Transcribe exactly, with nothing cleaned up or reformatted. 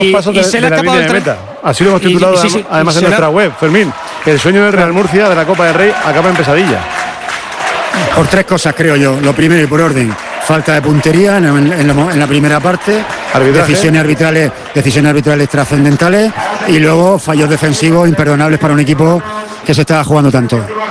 y, pasos y de, se de le ha la escapado línea de el tren. meta. Así lo hemos titulado Y- y- sí, sí, además y en se nuestra le ha- web. Fermín, el sueño del Real Murcia de la Copa del Rey acaba en pesadilla. Por tres cosas, creo yo. Lo primero y por orden, falta de puntería en, en- en la, en la primera parte, Arbitraje. decisiones arbitrales, decisiones arbitrales trascendentales y luego fallos defensivos imperdonables para un equipo que se estaba jugando tanto.